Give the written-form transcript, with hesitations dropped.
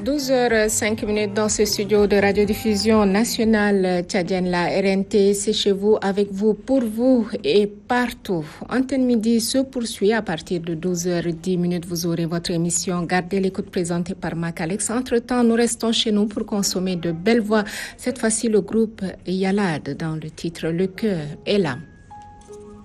12h05 dans ce studio de radiodiffusion nationale tchadienne, la RNT, c'est chez vous, avec vous, pour vous et partout. Antenne Midi se poursuit à partir de 12h10. Vous aurez votre émission Gardez l'écoute présentée par Mac Alex. Entre-temps, nous restons chez nous pour consommer de belles voix. Cette fois-ci, le groupe Yalad dans le titre Le cœur est là.